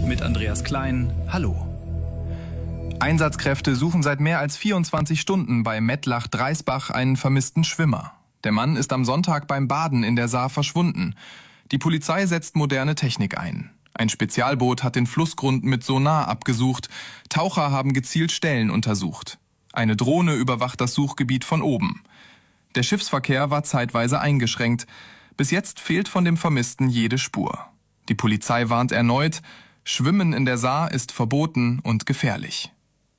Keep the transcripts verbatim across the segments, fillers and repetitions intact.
mit Andreas Klein. Hallo. Einsatzkräfte suchen seit mehr als vierundzwanzig Stunden bei Mettlach-Dreisbach einen vermissten Schwimmer. Der Mann ist am Sonntag beim Baden in der Saar verschwunden. Die Polizei setzt moderne Technik ein. Ein Spezialboot hat den Flussgrund mit Sonar abgesucht. Taucher haben gezielt Stellen untersucht. Eine Drohne überwacht das Suchgebiet von oben. Der Schiffsverkehr war zeitweise eingeschränkt. Bis jetzt fehlt von dem Vermissten jede Spur. Die Polizei warnt erneut, Schwimmen in der Saar ist verboten und gefährlich.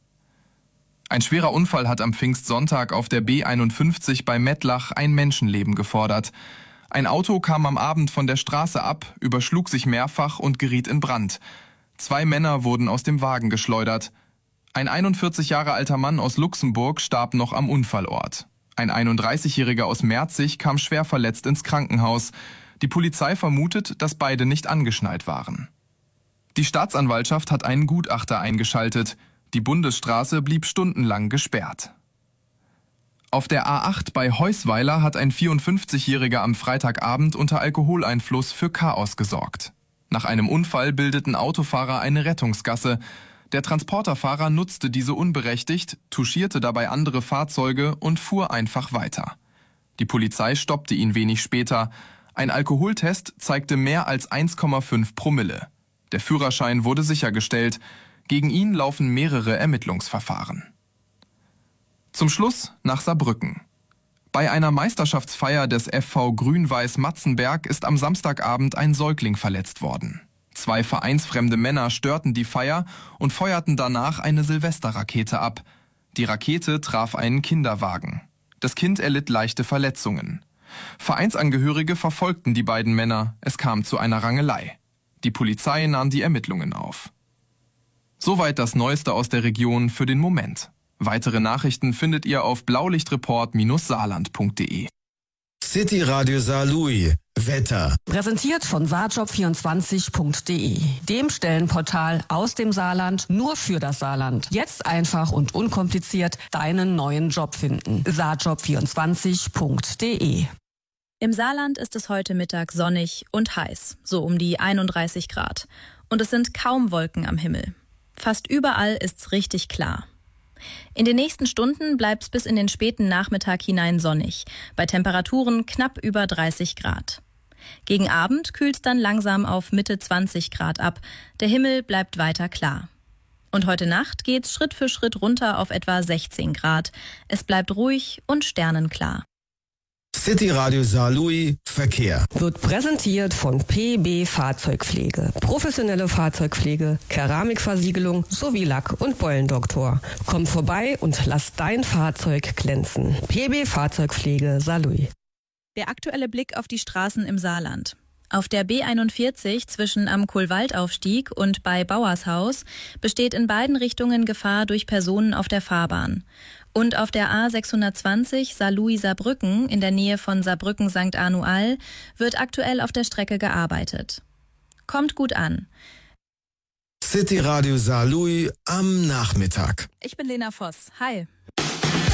Ein schwerer Unfall hat am Pfingstsonntag auf der B einundfünfzig bei Mettlach ein Menschenleben gefordert. Ein Auto kam am Abend von der Straße ab, überschlug sich mehrfach und geriet in Brand. Zwei Männer wurden aus dem Wagen geschleudert. Ein einundvierzig Jahre alter Mann aus Luxemburg starb noch am Unfallort. Ein einunddreißigjähriger aus Merzig kam schwer verletzt ins Krankenhaus. Die Polizei vermutet, dass beide nicht angeschnallt waren. Die Staatsanwaltschaft hat einen Gutachter eingeschaltet. Die Bundesstraße blieb stundenlang gesperrt. Auf der A acht bei Heusweiler hat ein vierundfünfzigjähriger am Freitagabend unter Alkoholeinfluss für Chaos gesorgt. Nach einem Unfall bildeten Autofahrer eine Rettungsgasse. Der Transporterfahrer nutzte diese unberechtigt, touchierte dabei andere Fahrzeuge und fuhr einfach weiter. Die Polizei stoppte ihn wenig später. Ein Alkoholtest zeigte mehr als eins Komma fünf Promille. Der Führerschein wurde sichergestellt. Gegen ihn laufen mehrere Ermittlungsverfahren. Zum Schluss nach Saarbrücken. Bei einer Meisterschaftsfeier des F V Grün-Weiß Matzenberg ist am Samstagabend ein Säugling verletzt worden. Zwei vereinsfremde Männer störten die Feier und feuerten danach eine Silvesterrakete ab. Die Rakete traf einen Kinderwagen. Das Kind erlitt leichte Verletzungen. Vereinsangehörige verfolgten die beiden Männer. Es kam zu einer Rangelei. Die Polizei nahm die Ermittlungen auf. Soweit das Neueste aus der Region für den Moment. Weitere Nachrichten findet ihr auf blaulichtreport Bindestrich saarland Punkt de. City Radio Saarlouis. Wetter. Präsentiert von saarjob vierundzwanzig Punkt de, dem Stellenportal aus dem Saarland nur für das Saarland. Jetzt einfach und unkompliziert deinen neuen Job finden. saarjob vierundzwanzig Punkt de. Im Saarland ist es heute Mittag sonnig und heiß, so um die einunddreißig Grad. Und es sind kaum Wolken am Himmel. Fast überall ist's richtig klar. In den nächsten Stunden bleibt's bis in den späten Nachmittag hinein sonnig, bei Temperaturen knapp über dreißig Grad. Gegen Abend kühlt's dann langsam auf Mitte zwanzig Grad ab. Der Himmel bleibt weiter klar. Und heute Nacht geht's Schritt für Schritt runter auf etwa sechzehn Grad. Es bleibt ruhig und sternenklar. City Radio Saarlouis Verkehr. Wird präsentiert von P B Fahrzeugpflege. Professionelle Fahrzeugpflege, Keramikversiegelung sowie Lack- und Beulendoktor. Komm vorbei und lass dein Fahrzeug glänzen. P B Fahrzeugpflege Saarlouis. Der aktuelle Blick auf die Straßen im Saarland. Auf der B einundvierzig zwischen am Kohlwaldaufstieg und bei Bauershaus besteht in beiden Richtungen Gefahr durch Personen auf der Fahrbahn. Und auf der A sechshundertzwanzig Saarlouis-Saarbrücken in der Nähe von Saarbrücken-Sankt Arnual wird aktuell auf der Strecke gearbeitet. Kommt gut an. City Radio Saarlouis am Nachmittag. Ich bin Lena Voss. Hi.